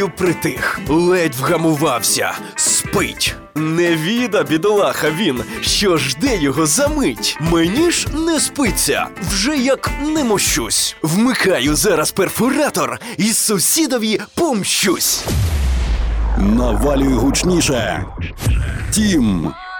притих, ледь вгамувався, спить. Не віда, бідолаха він, що жде його за мить. Мені ж не спиться, вже як не мощусь. Вмикаю зараз перфоратор і сусідові помщусь. Навалюй гучніше. Тім